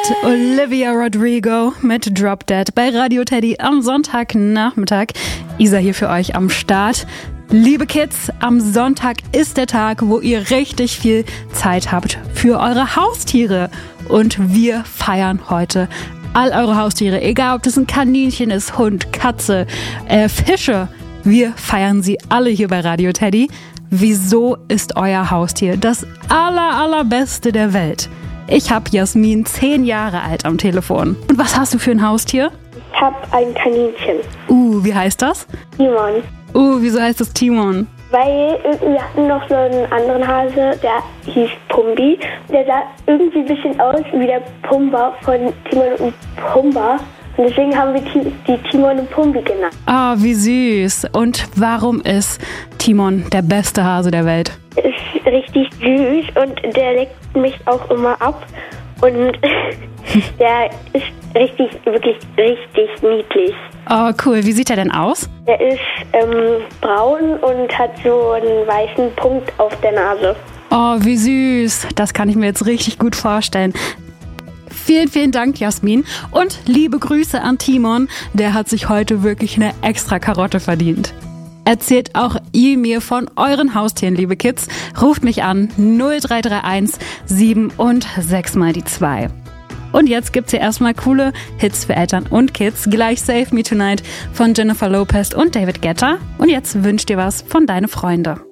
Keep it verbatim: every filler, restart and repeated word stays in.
Olivia Rodrigo mit Drop Dead bei Radio Teddy am Sonntagnachmittag. Isa hier für euch am Start. Liebe Kids, am Sonntag ist der Tag, wo ihr richtig viel Zeit habt für eure Haustiere. Und wir feiern heute all eure Haustiere, egal ob das ein Kaninchen ist, Hund, Katze, äh, Fische. Wir feiern sie alle hier bei Radio Teddy. Wieso ist euer Haustier das aller, allerbeste der Welt? Ich habe Jasmin, zehn Jahre alt, am Telefon. Und was hast du für ein Haustier? Ich habe ein Kaninchen. Uh, wie heißt das? Timon. Uh, wieso heißt das Timon? Weil wir hatten noch so einen anderen Hase, der hieß Pumbi. Der sah irgendwie ein bisschen aus wie der Pumba von Timon und Pumba. Und deswegen haben wir die Timon und Pumbi genannt. Ah, wie süß. Und warum ist Timon der beste Hase der Welt? Er ist richtig süß und der leckt mich auch immer ab. Und der ist richtig, wirklich richtig niedlich. Oh, cool. Wie sieht er denn aus? Der ist ähm, braun und hat so einen weißen Punkt auf der Nase. Oh, wie süß. Das kann ich mir jetzt richtig gut vorstellen. Vielen, vielen Dank, Jasmin. Und liebe Grüße an Timon. Der hat sich heute wirklich eine extra Karotte verdient. Erzählt auch ihr mir von euren Haustieren, liebe Kids. Ruft mich an null drei drei eins sieben und sechs mal die zwei. Und jetzt gibt's hier erstmal coole Hits für Eltern und Kids. Gleich Save Me Tonight von Jennifer Lopez und David Guetta. Und jetzt wünscht dir was von Deine Freunde.